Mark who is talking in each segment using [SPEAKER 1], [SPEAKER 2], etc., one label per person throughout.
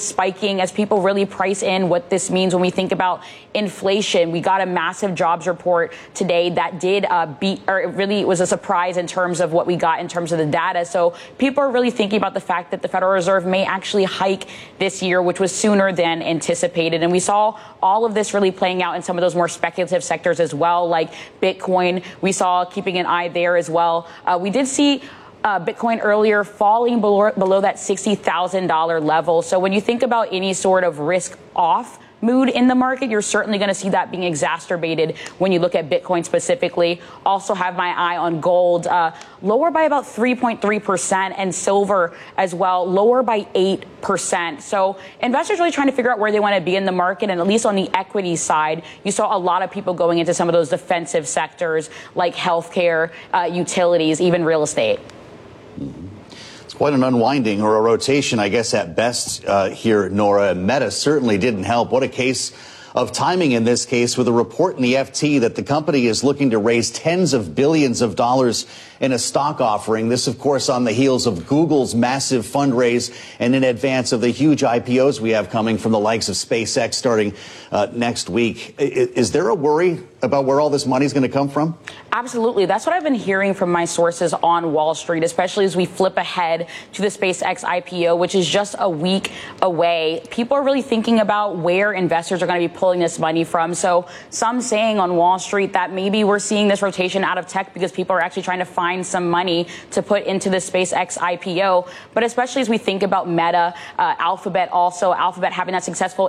[SPEAKER 1] spiking as people really price in what this means when we think about inflation. We got a massive jobs report today that did beat, or it really was a surprise in terms of what we got in terms of the data. So people are really thinking about the fact that the Federal Reserve may actually hike this year, which was sooner than anticipated. And we saw all of this really playing out in some of those more speculative sectors as well, like Bitcoin. We saw keeping an eye there as well. We did see Bitcoin earlier falling below that $60,000 level. So when you think about any sort of risk off mood in the market, you're certainly going to see that being exacerbated when you look at Bitcoin specifically. Also have my eye on gold, lower by about 3.3%, and silver as well, lower by 8%. So investors really trying to figure out where they want to be in the market. And at least on the equity side, you saw a lot of people going into some of those defensive sectors like healthcare, utilities, even real estate.
[SPEAKER 2] It's quite an unwinding, or a rotation, I guess, at best here, Nora. Meta certainly didn't help. What a case of timing in this case, with a report in the FT that the company is looking to raise tens of billions of dollars in a stock offering. This, of course, on the heels of Google's massive fundraise and in advance of the huge IPOs we have coming from the likes of SpaceX starting next week. Is there a worry about where all this money is going to come from?
[SPEAKER 1] Absolutely. That's what I've been hearing from my sources on Wall Street, especially as we flip ahead to the SpaceX IPO, which is just a week away. People are really thinking about where investors are going to be pulling this money from. So some saying on Wall Street that maybe we're seeing this rotation out of tech because people are actually trying to find some money to put into the SpaceX IPO. But especially as we think about Meta, Alphabet having that successful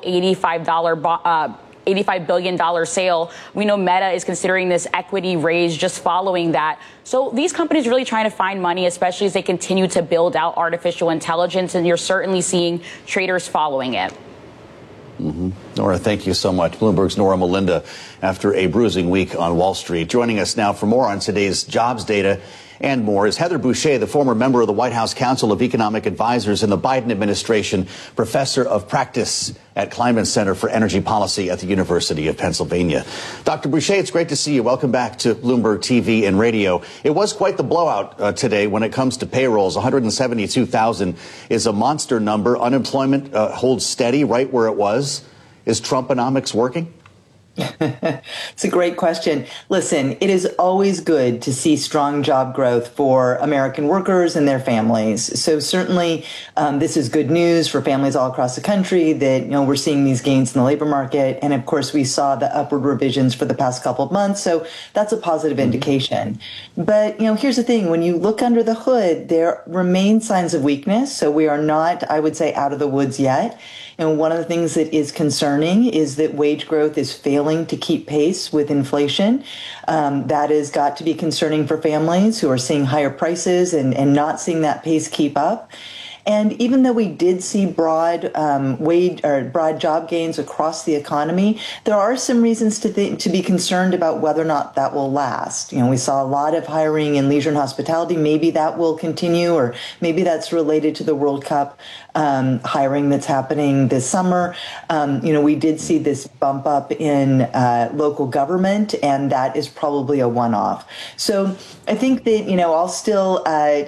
[SPEAKER 1] $85 billion sale. We know Meta is considering this equity raise just following that. So these companies are really trying to find money, especially as they continue to build out artificial intelligence, and you're certainly seeing traders following it.
[SPEAKER 2] Nora, thank you so much. Bloomberg's Nora Melinda after a bruising week on Wall Street. Joining us now for more on today's jobs data and more is Heather Boushey, the former member of the White House Council of Economic Advisors in the Biden administration, professor of practice at Kleinman Center for Energy Policy at the University of Pennsylvania. Dr. Boushey, it's great to see you. Welcome back to Bloomberg TV and radio. It was quite the blowout today when it comes to payrolls. 172,000 is a monster number. Unemployment holds steady right where it was. Is Trumponomics working?
[SPEAKER 3] It's a great question. Listen, it is always good to see strong job growth for American workers and their families. So certainly this is good news for families all across the country that, we're seeing these gains in the labor market. And of course, we saw the upward revisions for the past couple of months. So that's a positive indication. But, here's the thing. When you look under the hood, there remain signs of weakness. So we are not, I would say, out of the woods yet. And one of the things that is concerning is that wage growth is failing to keep pace with inflation. That has got to be concerning for families who are seeing higher prices and not seeing that pace keep up. And even though we did see broad job gains across the economy, there are some reasons to be concerned about whether or not that will last. We saw a lot of hiring in leisure and hospitality. Maybe that will continue, or maybe that's related to the World Cup hiring that's happening this summer. We did see this bump up in local government, and that is probably a one-off. So I think that, I'll still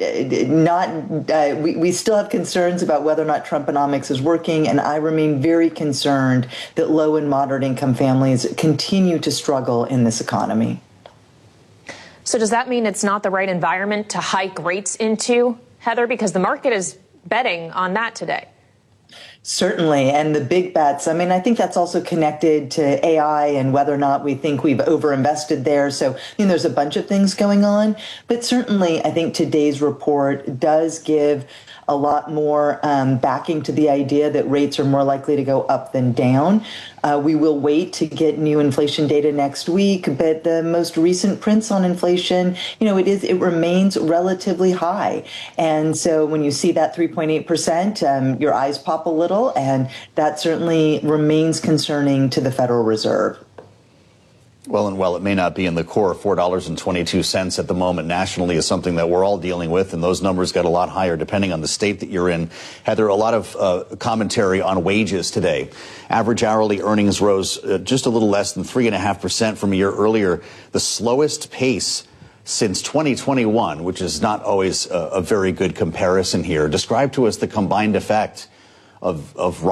[SPEAKER 3] we still have concerns about whether or not Trumponomics is working, and I remain very concerned that low and moderate income families continue to struggle in this economy.
[SPEAKER 4] So does that mean it's not the right environment to hike rates into, Heather? Because the market is betting on that today.
[SPEAKER 3] Certainly. And the big bets, I think that's also connected to AI and whether or not we think we've overinvested there. So, there's a bunch of things going on. But certainly, I think today's report does give a lot more backing to the idea that rates are more likely to go up than down. We will wait to get new inflation data next week, but the most recent prints on inflation, it remains relatively high. And so when you see that 3.8%, your eyes pop a little, and that certainly remains concerning to the Federal Reserve.
[SPEAKER 2] Well, and while it may not be in the core, $4.22 at the moment nationally is something that we're all dealing with, and those numbers got a lot higher depending on the state that you're in. Heather, a lot of commentary on wages today. Average hourly earnings rose just a little less than 3.5% from a year earlier, the slowest pace since 2021, which is not always a very good comparison here. Describe to us the combined effect of